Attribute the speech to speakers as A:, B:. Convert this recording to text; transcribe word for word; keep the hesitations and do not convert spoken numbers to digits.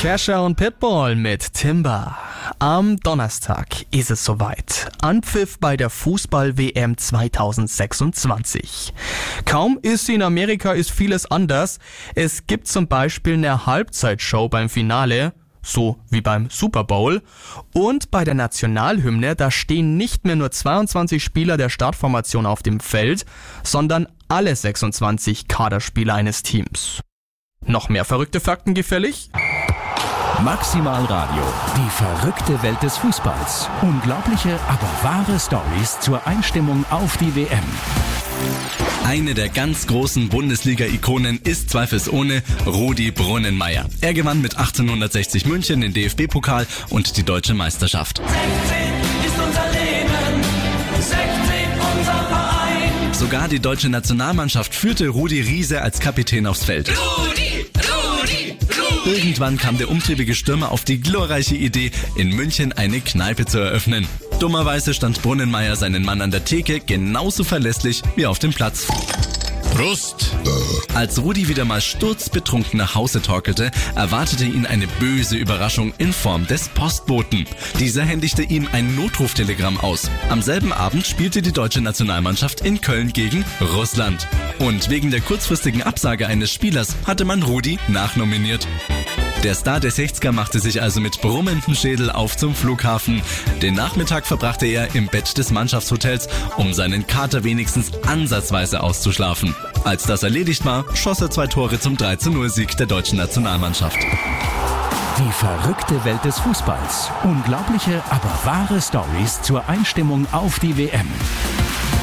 A: Kesha und Pitbull mit Timber. Am Donnerstag ist es soweit. Anpfiff bei der Fußball-W M zweitausendsechsundzwanzig. Kaum ist sie in Amerika, ist vieles anders. Es gibt zum Beispiel eine Halbzeitshow beim Finale, so wie beim Super Bowl. Und bei der Nationalhymne, da stehen nicht mehr nur zweiundzwanzig Spieler der Startformation auf dem Feld, sondern alle sechsundzwanzig Kaderspieler eines Teams. Noch mehr verrückte Fakten gefällig?
B: Maximal Radio, die verrückte Welt des Fußballs. Unglaubliche, aber wahre Storys zur Einstimmung auf die W M.
C: Eine der ganz großen Bundesliga-Ikonen ist zweifelsohne Rudi Brunnemeyer. Er gewann mit achtzehnhundertsechzig München den D F B-Pokal und die Deutsche Meisterschaft.
D: sechzehn ist unser Leben, sechzehn unser Verein.
C: Sogar die deutsche Nationalmannschaft führte Rudi Riese als Kapitän aufs Feld.
D: Rudi, Rudi, Rudi.
C: Irgendwann kam der umtriebige Stürmer auf die glorreiche Idee, in München eine Kneipe zu eröffnen. Dummerweise stand Brunnemeyer seinen Mann an der Theke genauso verlässlich wie auf dem Platz.
E: Prost!
C: Als Rudi wieder mal sturzbetrunken nach Hause torkelte, erwartete ihn eine böse Überraschung in Form des Postboten. Dieser händigte ihm ein Notruftelegramm aus. Am selben Abend spielte die deutsche Nationalmannschaft in Köln gegen Russland. Und wegen der kurzfristigen Absage eines Spielers hatte man Rudi nachnominiert. Der Star der sechziger machte sich also mit brummendem Schädel auf zum Flughafen. Den Nachmittag verbrachte er im Bett des Mannschaftshotels, um seinen Kater wenigstens ansatzweise auszuschlafen. Als das erledigt war, schoss er zwei Tore zum drei zu null Sieg der deutschen Nationalmannschaft.
B: Die verrückte Welt des Fußballs. Unglaubliche, aber wahre Storys zur Einstimmung auf die W M.